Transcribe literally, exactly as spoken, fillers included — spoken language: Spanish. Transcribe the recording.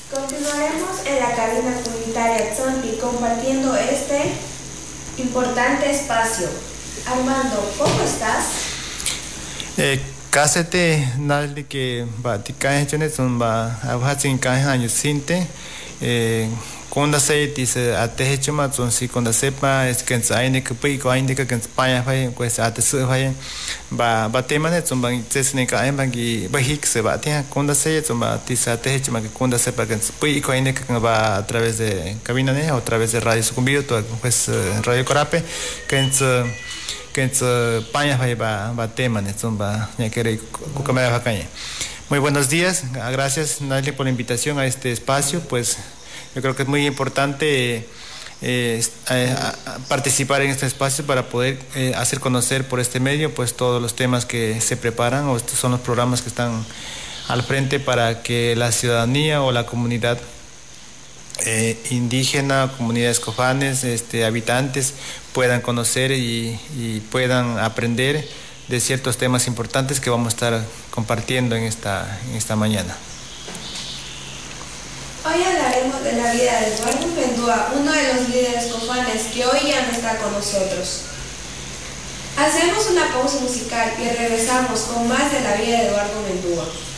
Continuaremos en la cabina comunitaria Tzonti compartiendo este importante espacio. Armando, ¿cómo estás? Eh, Cásete, nadie que va tica hechones son va a hacer caja años sinte. Cuando se dice a te hecho más son si cuando sepa es que se hay que pico hay que que España fue pues a te se fue va va tema de son van se ne caen van que va hic se va te cuando se son va dice a te hecho más que cuando sepa que pico hay que va a través de cabina ne o a través de radio sucumbido todo pues radio Corape que que España va va tema ne son va ya que cámara vacaña. Muy buenos días, gracias Natalie por la invitación a este espacio, pues yo creo que es muy importante eh, eh, participar en este espacio para poder eh, hacer conocer por este medio pues todos los temas que se preparan o estos son los programas que están al frente para que la ciudadanía o la comunidad eh, indígena, comunidades cofanes, este, habitantes puedan conocer y, y puedan aprender de ciertos temas importantes que vamos a estar compartiendo en esta, en esta mañana. Hoy hablaremos de la vida de Eduardo Mendúa, uno de los líderes cofanes que hoy ya no está con nosotros. Hacemos una pausa musical y regresamos con más de la vida de Eduardo Mendúa.